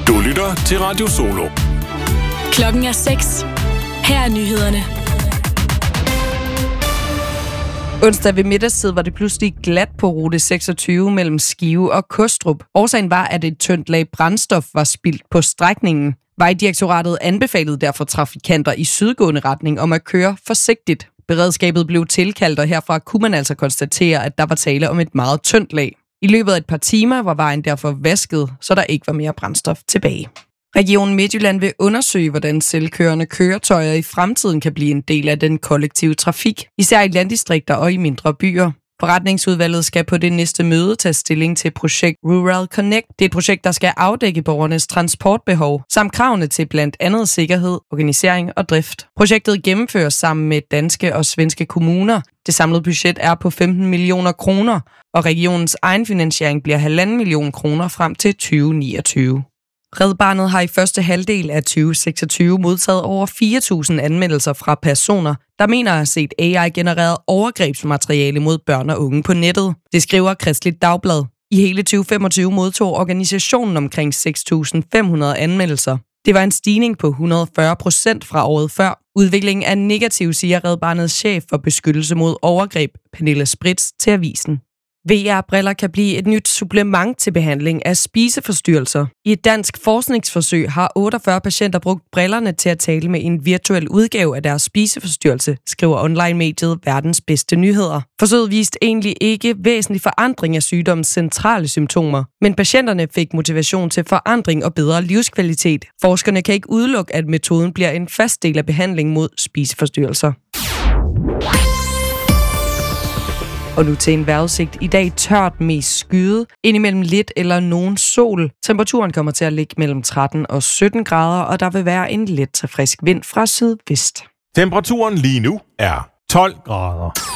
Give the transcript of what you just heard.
Du lytter til Radio Solo. Klokken er 6. Her er nyhederne. Onsdag ved middagstid var det pludselig glat på rute 26 mellem Skive og Kostrup. Årsagen var, at et tyndt lag brændstof var spildt på strækningen. Vejdirektoratet anbefalede derfor trafikanter i sydgående retning om at køre forsigtigt. Beredskabet blev tilkaldt, og herfra kunne man altså konstatere, at der var tale om et meget tyndt lag. I løbet af et par timer var vejen derfor vasket, så der ikke var mere brændstof tilbage. Region Midtjylland vil undersøge, hvordan selvkørende køretøjer i fremtiden kan blive en del af den kollektive trafik, især i landdistrikter og i mindre byer. Forretningsudvalget skal på det næste møde tage stilling til projekt Rural Connect. Det er et projekt, der skal afdække borgernes transportbehov, samt kravene til blandt andet sikkerhed, organisering og drift. Projektet gennemføres sammen med danske og svenske kommuner. Det samlede budget er på 15 millioner kroner, og regionens egenfinansiering bliver 1,5 million kroner frem til 2029. Red Barnet har i første halvdel af 2026 modtaget over 4.000 anmeldelser fra personer, der mener at have set AI-genereret overgrebsmateriale mod børn og unge på nettet. Det skriver Kristeligt Dagblad. I hele 2025 modtog organisationen omkring 6.500 anmeldelser. Det var en stigning på 140% fra året før. Udviklingen er negativ, siger Red Barnets chef for beskyttelse mod overgreb, Pernille Spritz, til avisen. VR-briller kan blive et nyt supplement til behandling af spiseforstyrrelser. I et dansk forskningsforsøg har 48 patienter brugt brillerne til at tale med en virtuel udgave af deres spiseforstyrrelse, skriver online-mediet Verdens Bedste Nyheder. Forsøget viste egentlig ikke væsentlig forandring af sygdommens centrale symptomer, men patienterne fik motivation til forandring og bedre livskvalitet. Forskerne kan ikke udelukke, at metoden bliver en fast del af behandling mod spiseforstyrrelser. Og nu til en vejrudsigt. I dag tørt, mest skyet, indimellem lidt eller nogen sol. Temperaturen kommer til at ligge mellem 13 og 17 grader, og der vil være en let til frisk vind fra sydvest. Temperaturen lige nu er 12 grader.